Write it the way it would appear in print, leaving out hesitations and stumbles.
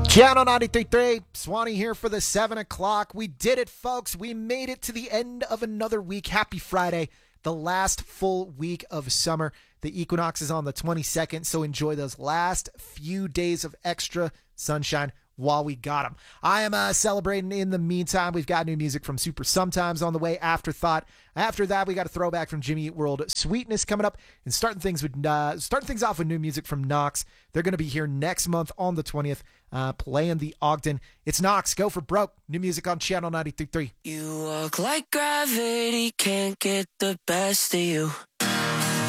Channel 93.3, Swanee here for the 7 o'clock. We did it, folks. We made it to the end of another week. Happy Friday, the last full week of summer. The equinox is on the 22nd, so enjoy those last few days of extra sunshine while we got them. I am celebrating in the meantime. We've got new music from Super Sometimes on the way, Afterthought. After that, we got a throwback from Jimmy Eat World, Sweetness coming up, and starting things off with new music from Knox. They're going to be here next month on the 20th, playing the Ogden. It's Knox, Go for Broke. New music on Channel 93.3. You walk like gravity, can't get the best of you.